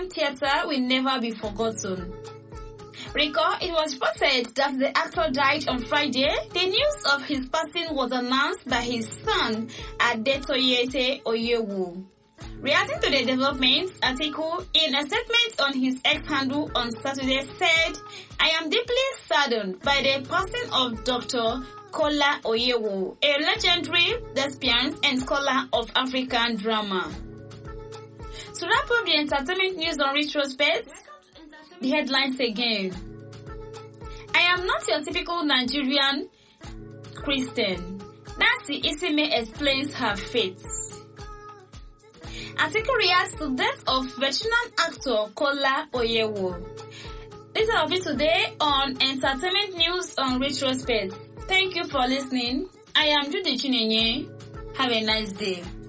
Nigerian theatre will never be forgotten. Recall, it was reported that the actor died on Friday. The news of his passing was announced by his son, Adetoyese Oyewu. Reacting to the developments, Atiku, in a statement on his X handle on Saturday, said, "I am deeply saddened by the passing of Dr. Kola Oyewu, a legendary thespian and scholar of African drama." To wrap up the entertainment news on Retrospect, the headlines again. I am not your typical Nigerian Christian. Nancy Isime explains her faith. Atiku reacts to death of veteran actor Kola Oyewu. This is all of it today on Entertainment News on Retrospect. Thank you for listening. I am Judy Chinenye. Have a nice day.